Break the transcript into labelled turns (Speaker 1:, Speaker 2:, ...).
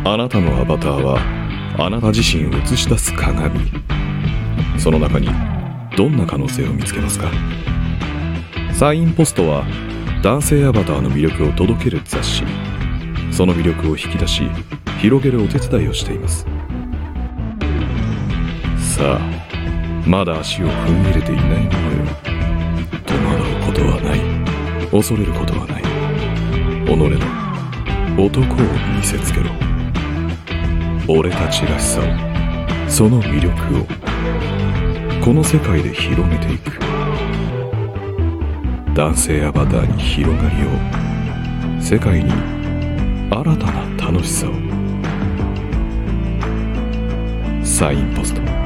Speaker 1: あなたのアバターはあなた自身を映し出す鏡。その中にどんな可能性を見つけますか？サインポストは男性アバターの魅力を届ける雑誌。その魅力を引き出し広げるお手伝いをしています。さあ、まだ足を踏み入れていないものよ。戸惑うことはない、恐れることはない。己の男を見せつけろ。俺たちらしさを、その魅力をこの世界で広めていく。男性アバターに広がりを、世界に新たな楽しさを。サインポスト。